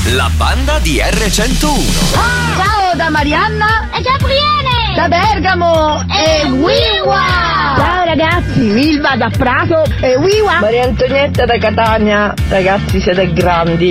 la banda di R101. Ciao da Marianna E Gabriele! da Bergamo e Wiwa. Ciao ragazzi, Milva da Prato e Wiwa. Maria Antonietta da Catania, ragazzi siete grandi.